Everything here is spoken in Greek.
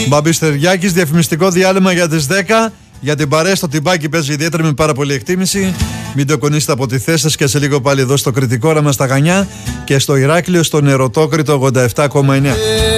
Μπαμπιστεριάκης, διαφημιστικό διάλειμμα για τις 10. Για την παρέα στο τυμπάκι παίζει ιδιαίτερα με πάρα πολύ εκτίμηση. Μην το κονίσετε από τη θέση σας και σε λίγο πάλι εδώ στο κριτικό όραμα στα Χανιά και στο Ηράκλειο στο Νεροτόκριτο 87,9.